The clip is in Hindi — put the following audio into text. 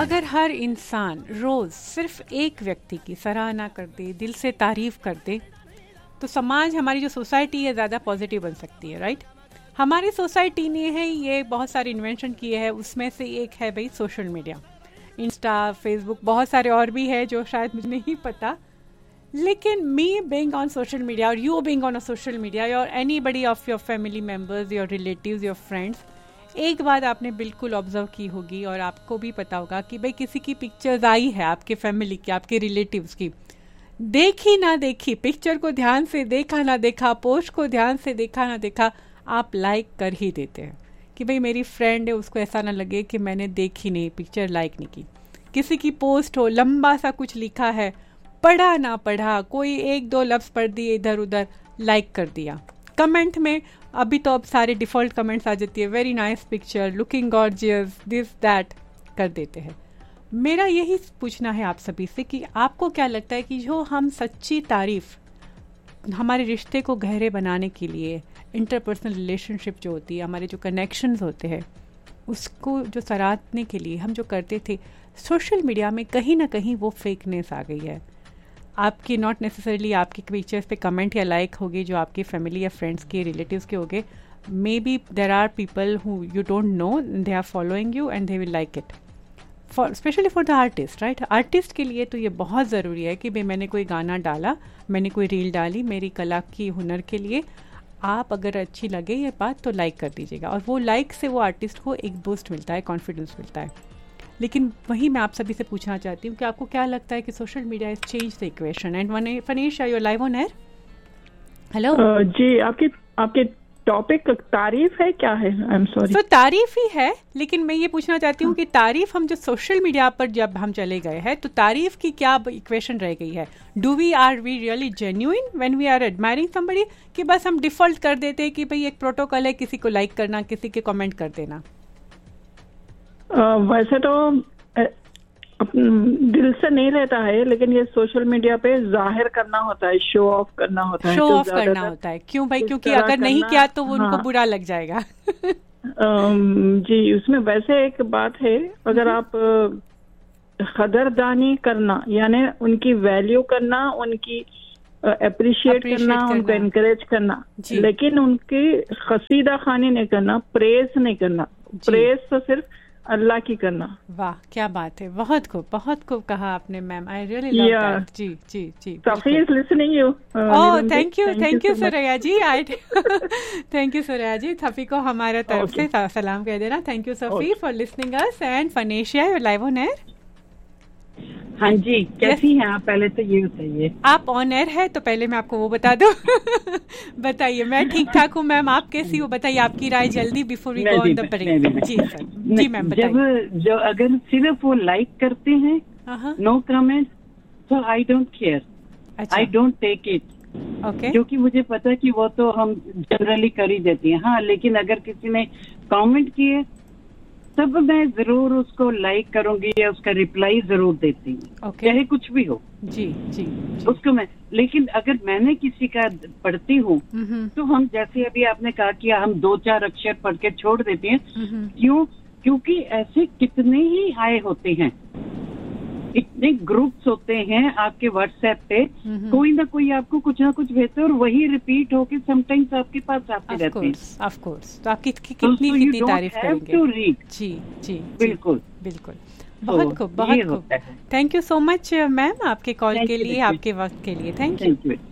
अगर हर इंसान रोज़ सिर्फ एक व्यक्ति की सराहना कर दे, दिल से तारीफ़ कर दे, तो समाज, हमारी जो सोसाइटी है, ज़्यादा पॉजिटिव बन सकती है, राइट? हमारी सोसाइटी ने है ये बहुत सारे इन्वेंशन किए हैं, उसमें से एक है भाई सोशल मीडिया, इंस्टा, फेसबुक, बहुत सारे और भी है जो शायद मुझे नहीं पता. लेकिन me being on social media और you being on a social media, your anybody of your family members, your relatives, your friends, एक बात आपने बिल्कुल ऑब्जर्व की होगी और आपको भी पता होगा कि भाई किसी की पिक्चर्स आई है, आपके फैमिली की, आपके रिलेटिव्स की, देखी ना देखी, पिक्चर को ध्यान से देखा ना देखा, पोस्ट को ध्यान से देखा ना देखा, आप लाइक कर ही देते हैं कि भाई मेरी फ्रेंड है, उसको ऐसा ना लगे कि मैंने देखी नहीं, पिक्चर लाइक नहीं की. किसी की पोस्ट हो, लंबा सा कुछ लिखा है, पढ़ा ना पढ़ा, कोई एक दो लफ्ज़ पढ़ दिए इधर उधर, लाइक कर दिया. कमेंट में अभी तो अब सारे डिफ़ॉल्ट कमेंट्स आ जाती है, very nice picture, looking gorgeous, this that कर देते हैं. मेरा यही पूछना है आप सभी से कि आपको क्या लगता है कि जो हम सच्ची तारीफ़ हमारे रिश्ते को गहरे बनाने के लिए, इंटरपर्सनल रिलेशनशिप जो होती है, हमारे जो कनेक्शंस होते हैं, उसको जो सराहने के लिए हम जो करते थे, सोशल मीडिया में कहीं ना कहीं वो फेकनेस आ गई है. आपकी नॉट नेसेसरली आपकी पिक्चर्स पे कमेंट या लाइक होगी जो आपकी फैमिली या फ्रेंड्स के, रिलेटिव्स के होंगे. May be there are people who you don't know, they are following you and they will like it. For specially for the artist, right? Artist के लिए तो ये बहुत ज़रूरी है कि भाई मैंने कोई गाना डाला, मैंने कोई रील डाली, मेरी कला की हुनर के लिए, आप अगर अच्छी लगे ये बात तो लाइक कर दीजिएगा. और वो लाइक से वो आर्टिस्ट को एक बूस्ट मिलता है, कॉन्फिडेंस मिलता है. लेकिन वही मैं आप सभी से पूछना चाहती हूँ कि आपको क्या लगता है कि social media is change the equation. And Phanish, are you live on air? Hello जी, आपके टॉपिक तारीफ है क्या है? I am sorry. तो तारीफ ही है, लेकिन मैं ये पूछना चाहती हूँ कि तारीफ हम जो सोशल मीडिया पर जब हम चले गए हैं, तो तारीफ की क्या इक्वेशन रह गई है? Are we really genuine when we are admiring somebody, कि बस हम डिफॉल्ट कर देते हैं कि भाई एक प्रोटोकॉल है, किसी को लाइक करना, किसी के कमेंट कर देना? वैसे तो दिल से नहीं रहता है, लेकिन ये सोशल मीडिया पे जाहिर करना होता है, शो ऑफ करना होता है. शो ऑफ करना होता है, क्यों भाई? क्योंकि अगर नहीं किया तो वो उनको बुरा लग जाएगा. जी, उसमें वैसे एक बात है, अगर आप कदरदानी करना, यानी उनकी वैल्यू करना, उनकी अप्रिशिएट करना, उनको एनकरेज करना, लेकिन उनकी कसीदा खानी नहीं करना, प्रेस नहीं करना. प्रेस तो सिर्फ अल्लाह की करना. वाह, क्या बात है, बहुत खूब कहा आपने ma'am. I really love that. Ji ji ji. Safi is listening you. Oh, thank you Suraiya ji. Thank you Suraiya जी. सफी को हमारे तरफ से सलाम कह देना. Thank you Safi for listening us. And फनेशिया, you live on air. हाँ जी, कैसी हैं आप? पहले तो ये बताइए. आप ऑन एयर है तो पहले मैं आपको वो बता दूं. बताइए. मैं ठीक ठाक हूँ मैम, आप कैसी हो? बताइए आपकी राय जल्दी, before we go on the break. Ji sir. Ji ma'am, बताइए. जो अगर सिर्फ वो लाइक करते हैं, नो कमेंट, तो I don't care, I don't take it. Okay. क्योंकि मुझे पता है कि वो तो हम जनरली कर ही देती हैं. हाँ, लेकिन अगर किसी ने कमेंट किए तब मैं जरूर उसको लाइक करूंगी या उसका रिप्लाई जरूर देती हूँ, चाहे कुछ भी हो. जी जी. उसको मैं, लेकिन अगर मैंने किसी का पढ़ती हूँ तो हम, जैसे अभी आपने कहा कि हम 2-4 अक्षर पढ़ के छोड़ देते हैं. क्यों? क्योंकि ऐसे कितने ही आए होते हैं, इतने ग्रुप्स होते हैं आपके व्हाट्सएप पे, कोई ना कोई आपको कुछ ना कुछ भेजते हैं और वही रिपीट होके समटाइम्स आपके पास आते रहते हैं. Of course. तो आप कितनी तारीफ करेंगे? जी जी, बिल्कुल बिल्कुल. बहुत खूब. Thank you so much ma'am, आपके कॉल के लिए, आपके वक्त के लिए. Thank you.